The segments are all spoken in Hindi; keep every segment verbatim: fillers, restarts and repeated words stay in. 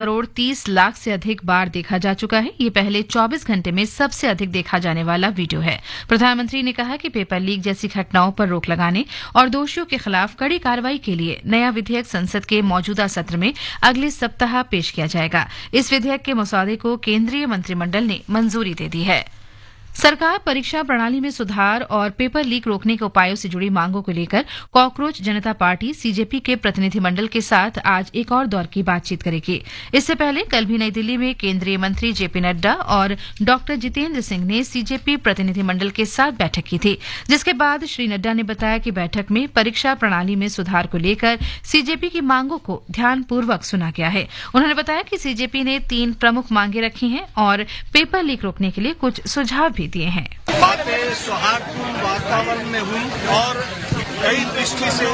करोड़ तीस लाख से अधिक बार देखा जा चुका है। ये पहले चौबीस घंटे में सबसे अधिक देखा जाने वाला वीडियो है। प्रधानमंत्री ने कहा कि पेपर लीक जैसी घटनाओं पर रोक लगाने और दोषियों के खिलाफ कड़ी कार्रवाई के लिए नया विधेयक संसद के मौजूदा सत्र में अगले सप्ताह पेश किया जाएगा। इस विधेयक के मसौदे को केंद्रीय मंत्रिमंडल ने मंजूरी दे दी है। सरकार परीक्षा प्रणाली में सुधार और पेपर लीक रोकने के उपायों से जुड़ी मांगों को लेकर कॉकरोच जनता पार्टी सीजेपी के प्रतिनिधिमंडल के साथ आज एक और दौर की बातचीत करेगी। इससे पहले कल भी नई दिल्ली में केंद्रीय मंत्री जेपी नड्डा और डॉक्टर जितेंद्र सिंह ने सीजेपी प्रतिनिधिमंडल के साथ बैठक की थी, जिसके बाद श्री नड्डा ने बताया कि बैठक में परीक्षा प्रणाली में सुधार को लेकर सीजेपी की मांगों को ध्यानपूर्वक सुना गया है। उन्होंने बताया कि सीजेपी ने तीन प्रमुख मांगे रखी हैं और पेपर लीक रोकने के लिए कुछ सुझाव भी दिए हैं। बातें सौहार्दपूर्ण वातावरण में हुई और कई दृष्टि से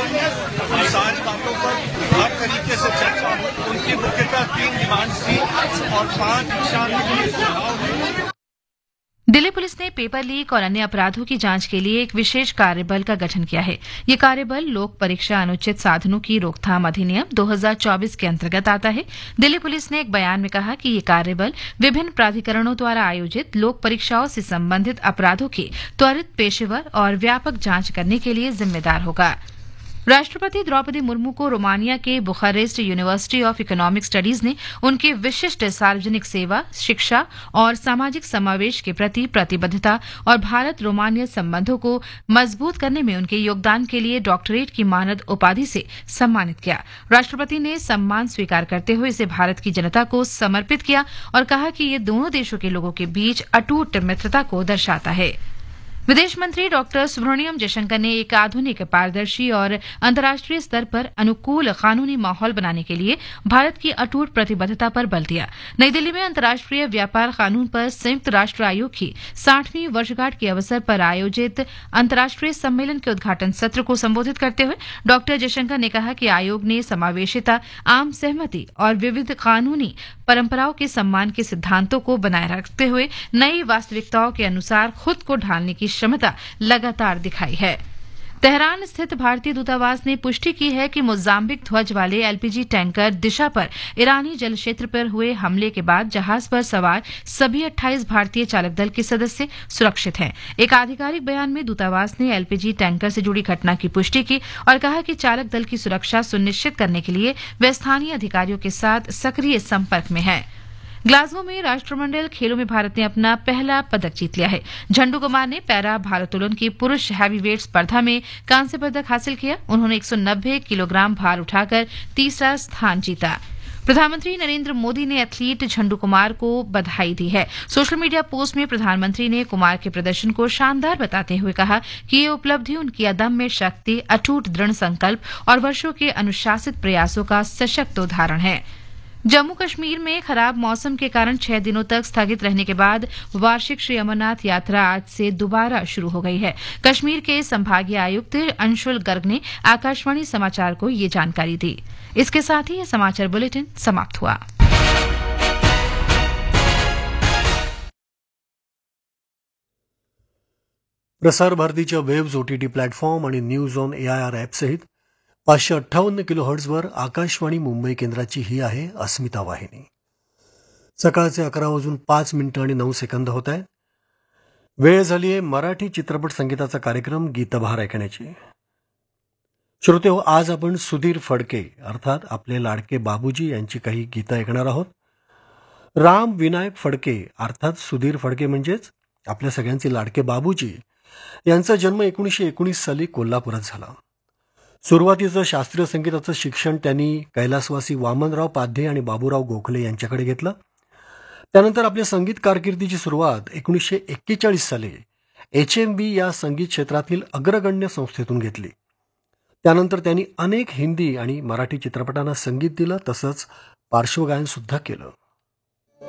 सारी बातों पर हर तरीके से चर्चा हुई। उनकी मुख्यतः तीन डिमांड्स थी और पांच दिशा में सुझाव हुए। दिल्ली पुलिस ने पेपर लीक और अन्य अपराधों की जांच के लिए एक विशेष कार्यबल का गठन किया है। ये कार्यबल लोक परीक्षा अनुचित साधनों की रोकथाम अधिनियम दो हज़ार चौबीस के अंतर्गत आता है। दिल्ली पुलिस ने एक बयान में कहा कि ये कार्यबल विभिन्न प्राधिकरणों द्वारा आयोजित लोक परीक्षाओं से संबंधित अपराधों की त्वरित, पेशेवर और व्यापक जांच करने के लिए जिम्मेदार होगा। राष्ट्रपति द्रौपदी मुर्मू को रोमानिया के Bucharest university of economic studies ने उनके विशिष्ट सार्वजनिक सेवा, शिक्षा और सामाजिक समावेश के प्रति प्रतिबद्धता और भारत रोमानिया संबंधों को मजबूत करने में उनके योगदान के लिए डॉक्टरेट की मानद उपाधि से सम्मानित किया। राष्ट्रपति ने सम्मान स्वीकार करते हुए इसे भारत की जनता को समर्पित किया और कहा कि ये दोनों देशों के लोगों के बीच अटूट मित्रता को दर्शाता है। विदेश मंत्री डॉक्टर सुब्रमण्यम जयशंकर ने एक आधुनिक, पारदर्शी और अंतर्राष्ट्रीय स्तर पर अनुकूल कानूनी माहौल बनाने के लिए भारत की अटूट प्रतिबद्धता पर बल दिया। नई दिल्ली में अंतर्राष्ट्रीय व्यापार कानून पर संयुक्त राष्ट्र आयोग की साठवीं वर्षगांठ के अवसर पर आयोजित अंतर्राष्ट्रीय सम्मेलन के उद्घाटन सत्र को संबोधित करते हुए डॉक्टर जयशंकर ने कहा कि आयोग ने समावेशिता, आम सहमति और विविध कानूनी परंपराओं के सम्मान के सिद्धांतों को बनाए रखते हुए नई वास्तविकताओं के अनुसार खुद को ढालने की क्षमता लगातार दिखाई है। तेहरान स्थित भारतीय दूतावास ने पुष्टि की है कि मोजाम्बिक ध्वज वाले एलपीजी टैंकर दिशा पर ईरानी जल क्षेत्र पर हुए हमले के बाद जहाज पर सवार सभी अट्ठाईस भारतीय चालक दल के सदस्य सुरक्षित हैं। एक आधिकारिक बयान में दूतावास ने एलपीजी टैंकर से जुड़ी घटना की पुष्टि की और कहा कि चालक दल की सुरक्षा सुनिश्चित करने के लिए वे स्थानीय अधिकारियों के साथ सक्रिय संपर्क में हैं। ग्लासगो में राष्ट्रमंडल खेलों में भारत ने अपना पहला पदक जीत लिया है। झंडू कुमार ने पैरा भारोत्तोलन की पुरुष हैवीवेट स्पर्धा में कांस्य पदक हासिल किया। उन्होंने एक सौ नब्बे किलोग्राम भार उठाकर तीसरा स्थान जीता। प्रधानमंत्री नरेंद्र मोदी ने एथलीट झंडू कुमार को बधाई दी है। सोशल मीडिया पोस्ट में प्रधानमंत्री ने कुमार के प्रदर्शन को शानदार बताते हुए कहा कि ये उपलब्धि उनकी अदम्य शक्ति, अटूट दृढ़ संकल्प और वर्षों के अनुशासित प्रयासों का सशक्त उदाहरण है। जम्मू कश्मीर में खराब मौसम के कारण छह दिनों तक स्थगित रहने के बाद वार्षिक श्री अमरनाथ यात्रा आज से दोबारा शुरू हो गई है। कश्मीर के संभागीय आयुक्त अंशुल गर्ग ने आकाशवाणी समाचार को ये जानकारी दी। इसके साथ ही यह समाचार बुलेटिन समाप्त हुआ। प्रसार भारतीच्या वेब्स ओटीटी प्लॅटफॉर्म आणि न्यूज ऑन एआयआर ॲपसहित पाचशे अठ्ठावन्न किलो हर्ट्झवर आकाशवाणी मुंबई केंद्राची ही आहे अस्मिता वाहिनी। सकाळचे अकरा वाजून पाच मिनिटं आणि नऊ सेकंद होत आहेत। वेळ झाली आहे मराठी चित्रपट संगीताचा कार्यक्रम गीतबहार ऐकण्याची। श्रोते हो, आज आपण सुधीर फडके अर्थात आपले लाडके बाबूजी यांची काही गीतं ऐकणार आहोत। राम विनायक फडके अर्थात सुधीर फडके म्हणजेच आपल्या सगळ्यांचे लाडके बाबूजी यांचा जन्म एकोणीसशे एकोणीस साली कोल्हापुरात झाला। सुरुवातीचं शास्त्रीय संगीताचं शिक्षण त्यांनी कैलासवासी वामनराव पाध्ये आणि बाबूराव गोखले यांच्याकडे घेतलं। त्यानंतर आपल्या संगीत कारकिर्दीची सुरुवात एकोणीसशे एक्केचाळीस साली एच एम बी या संगीत क्षेत्रातील अग्रगण्य संस्थेतून घेतली। त्यानंतर त्यांनी अनेक हिंदी आणि मराठी चित्रपटांना संगीत दिलं, तसंच पार्श्वगायन सुद्धा केलं।